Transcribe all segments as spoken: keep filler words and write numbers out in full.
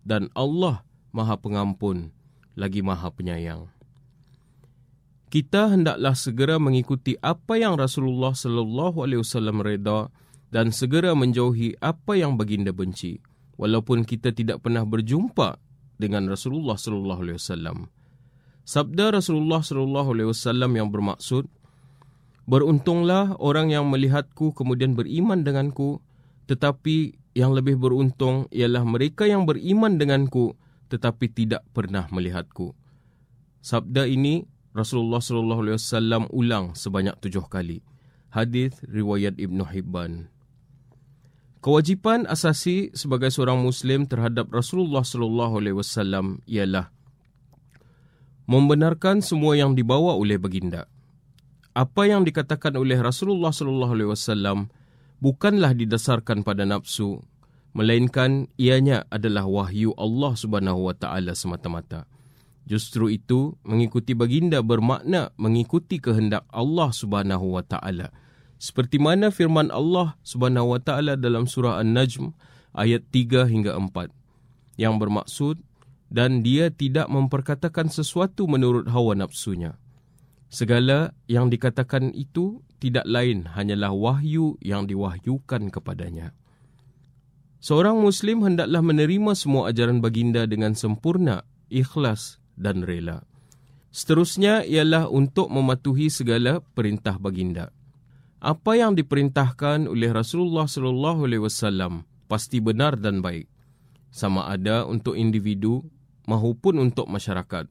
dan Allah Maha Pengampun lagi Maha Penyayang. Kita hendaklah segera mengikuti apa yang Rasulullah sallallahu alaihi wasallam reda dan segera menjauhi apa yang baginda benci, walaupun kita tidak pernah berjumpa dengan Rasulullah sallallahu alaihi wasallam. Sabda Rasulullah sallallahu alaihi wasallam yang bermaksud, beruntunglah orang yang melihatku kemudian beriman denganku, tetapi yang lebih beruntung ialah mereka yang beriman denganku tetapi tidak pernah melihatku. Sabda ini Rasulullah sallallahu alaihi wasallam ulang sebanyak tujuh kali. Hadis riwayat Ibnu Hibban. Kewajipan asasi sebagai seorang Muslim terhadap Rasulullah sallallahu alaihi wasallam ialah membenarkan semua yang dibawa oleh baginda. Apa yang dikatakan oleh Rasulullah sallallahu alaihi wasallam bukanlah didasarkan pada nafsu, melainkan ianya adalah wahyu Allah Subhanahu wa taala semata-mata. Justru itu, mengikuti baginda bermakna mengikuti kehendak Allah Subhanahu wa taala. Seperti mana firman Allah Subhanahu wa taala dalam surah An-Najm ayat tiga hingga empat yang bermaksud, dan dia tidak memperkatakan sesuatu menurut hawa nafsunya. Segala yang dikatakan itu tidak lain hanyalah wahyu yang diwahyukan kepadanya. Seorang Muslim hendaklah menerima semua ajaran baginda dengan sempurna, ikhlas dan rela. Seterusnya ialah untuk mematuhi segala perintah baginda. Apa yang diperintahkan oleh Rasulullah sallallahu alaihi wasallam pasti benar dan baik, sama ada untuk individu maupun untuk masyarakat,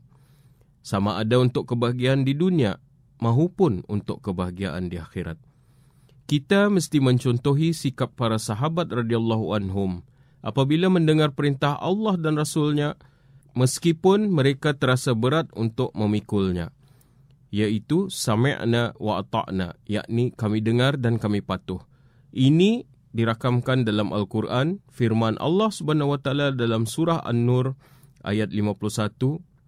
sama ada untuk kebahagiaan di dunia maupun untuk kebahagiaan di akhirat. Kita mesti mencontohi sikap para sahabat radhiyallahu anhum apabila mendengar perintah Allah dan Rasulnya, meskipun mereka terasa berat untuk memikulnya, iaitu sami'na wa ata'na, yakni kami dengar dan kami patuh. Ini dirakamkan dalam Al-Quran, firman Allah Subhanahu wa taala dalam surah An-Nur ayat lima puluh satu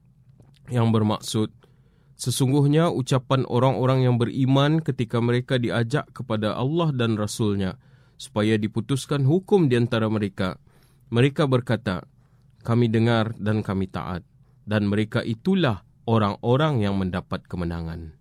yang bermaksud, sesungguhnya ucapan orang-orang yang beriman ketika mereka diajak kepada Allah dan Rasulnya supaya diputuskan hukum di antara mereka, mereka berkata, kami dengar dan kami taat, dan mereka itulah orang-orang yang mendapat kemenangan.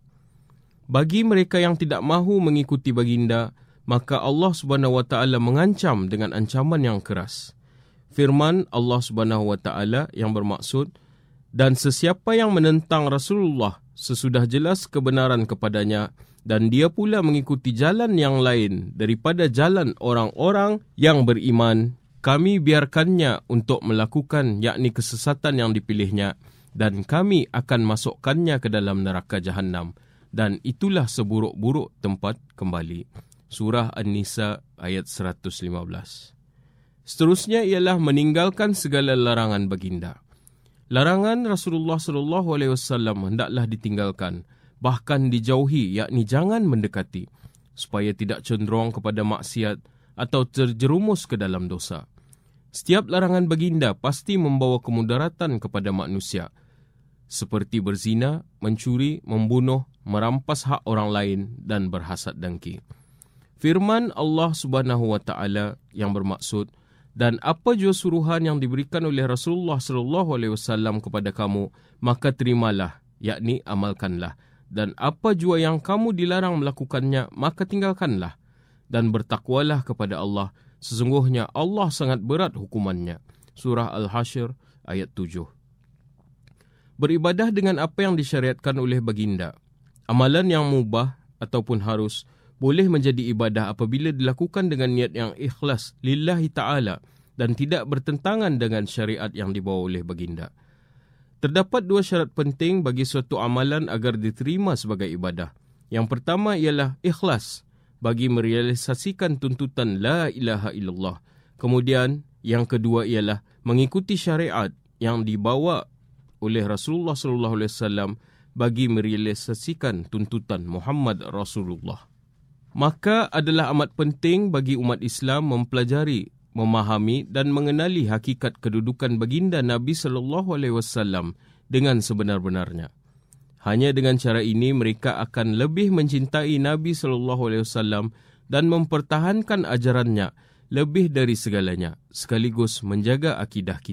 Bagi mereka yang tidak mahu mengikuti baginda, maka Allah Subhanahu wa taala mengancam dengan ancaman yang keras. Firman Allah Subhanahu wa taala yang bermaksud, dan sesiapa yang menentang Rasulullah sesudah jelas kebenaran kepadanya, dan dia pula mengikuti jalan yang lain daripada jalan orang-orang yang beriman, kami biarkannya untuk melakukan yakni kesesatan yang dipilihnya, dan kami akan masukkannya ke dalam neraka Jahannam, dan itulah seburuk-buruk tempat kembali. Surah An-Nisa ayat seratus lima belas. Seterusnya ialah meninggalkan segala larangan baginda. Larangan Rasulullah sallallahu alaihi wasallam hendaklah ditinggalkan, bahkan dijauhi, yakni jangan mendekati, supaya tidak cenderung kepada maksiat atau terjerumus ke dalam dosa. Setiap larangan baginda pasti membawa kemudaratan kepada manusia, seperti berzina, mencuri, membunuh, merampas hak orang lain dan berhasad dengki. Firman Allah Subhanahu wa taala yang bermaksud, dan apa jua suruhan yang diberikan oleh Rasulullah sallallahu alaihi wasallam kepada kamu, maka terimalah, yakni amalkanlah, dan apa jua yang kamu dilarang melakukannya, maka tinggalkanlah, dan bertakwalah kepada Allah. Sesungguhnya Allah sangat berat hukumannya. Surah Al-Hasyr ayat tujuh. Beribadah dengan apa yang disyariatkan oleh baginda. Amalan yang mubah ataupun harus boleh menjadi ibadah apabila dilakukan dengan niat yang ikhlas lillahi ta'ala dan tidak bertentangan dengan syariat yang dibawa oleh baginda. Terdapat dua syarat penting bagi suatu amalan agar diterima sebagai ibadah. Yang pertama ialah ikhlas bagi merealisasikan tuntutan la ilaha illallah. Kemudian yang kedua ialah mengikuti syariat yang dibawa oleh Rasulullah sallallahu alaihi wasallam bagi merealisasikan tuntutan Muhammad Rasulullah. Maka adalah amat penting bagi umat Islam mempelajari, memahami dan mengenali hakikat kedudukan baginda Nabi sallallahu alaihi wasallam dengan sebenar-benarnya. Hanya dengan cara ini mereka akan lebih mencintai Nabi sallallahu alaihi wasallam dan mempertahankan ajarannya lebih dari segalanya, sekaligus menjaga akidah kita.